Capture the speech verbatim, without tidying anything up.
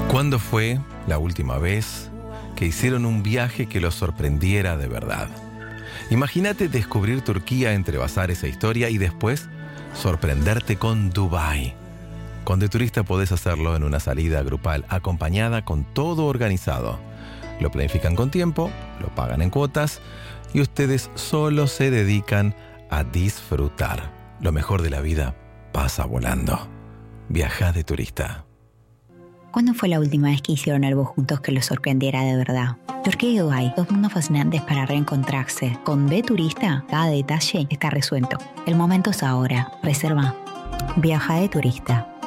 ¿Cuándo fue la última vez que hicieron un viaje que los sorprendiera de verdad? Imagínate descubrir Turquía entre bazares e historia y después sorprenderte con Dubái. Con De Turista podés hacerlo en una salida grupal acompañada con todo organizado. Lo planifican con tiempo, lo pagan en cuotas y ustedes solo se dedican a disfrutar. Lo mejor de la vida pasa volando. Viaja De Turista. ¿Cuándo fue la última vez que hicieron algo juntos que los sorprendiera de verdad? Turquía y Dubái, dos mundos fascinantes para reencontrarse. Con De Turista, cada detalle está resuelto. El momento es ahora. Reserva. Viaja De Turista.